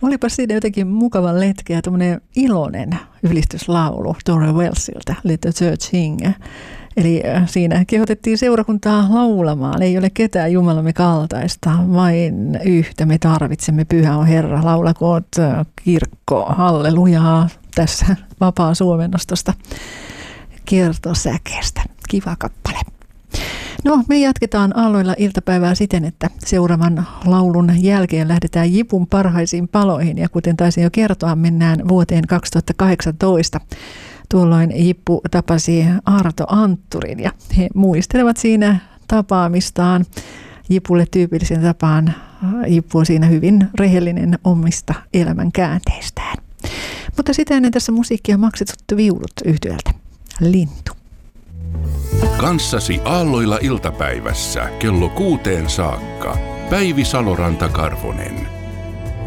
Olipa siinä jotenkin mukavan letkeä, tämmöinen iloinen ylistyslaulu Dora Welsiltä, Let the Church Sing. Eli siinä kehotettiin seurakuntaa laulamaan. Ei ole ketään Jumalamme kaltaista, vain yhtä me tarvitsemme, pyhä on Herra. Laulakoot kirkko, hallelujaa tässä vapaa suomennostosta kertosäkeestä. Kiva kappale. No, me jatketaan Aalloilla iltapäivää siten, että seuraavan laulun jälkeen lähdetään Jipun parhaisiin paloihin. Ja kuten taisin jo kertoa, mennään vuoteen 2018. Tuolloin Jippu tapasi Arto Antturin ja he muistelevat siinä tapaamistaan. Jipulle tyypillisen tapaan Jippu on siinä hyvin rehellinen omista elämän käänteistään. Mutta sitä ennen tässä musiikkia maksetut viulut yhtyöltä. Lintu. Kanssasi Aalloilla iltapäivässä kello 6 saakka. Päivi Saloranta-Karvonen.